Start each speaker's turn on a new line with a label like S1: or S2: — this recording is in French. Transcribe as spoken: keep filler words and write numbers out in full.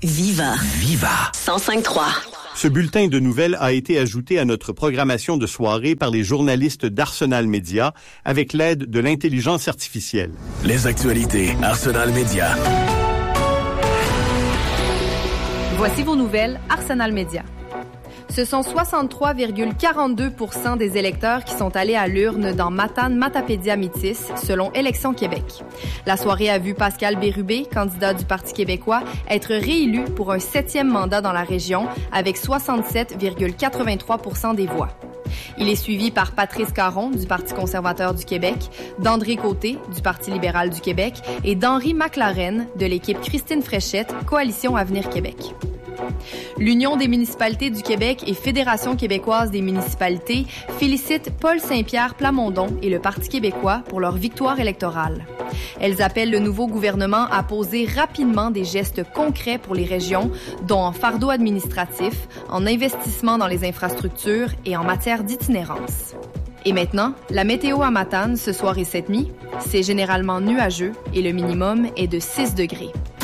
S1: Viva.
S2: Viva.
S1: cent cinq trois.
S3: Ce bulletin de nouvelles a été ajouté à notre programmation de soirée par les journalistes d'Arsenal Média avec l'aide de l'intelligence artificielle.
S2: Les actualités Arsenal Média.
S4: Voici vos nouvelles Arsenal Média. Ce sont soixante-trois virgule quarante-deux pour cent des électeurs qui sont allés à l'urne dans Matane-Matapédia-Métis, selon Élections Québec. La soirée a vu Pascal Bérubé, candidat du Parti québécois, être réélu pour un septième mandat dans la région avec soixante-sept virgule quatre-vingt-trois pour cent des voix. Il est suivi par Patrice Caron, du Parti conservateur du Québec, d'André Côté, du Parti libéral du Québec, et d'Henri McLaren, de l'équipe Christine Fréchette, Coalition Avenir Québec. L'Union des municipalités du Québec et Fédération québécoise des municipalités félicitent Paul Saint-Pierre Plamondon et le Parti québécois pour leur victoire électorale. Elles appellent le nouveau gouvernement à poser rapidement des gestes concrets pour les régions, dont en fardeau administratif, en investissement dans les infrastructures et en matière d'itinérance. Et maintenant, la météo à Matane ce soir et cette nuit, c'est généralement nuageux et le minimum est de six degrés.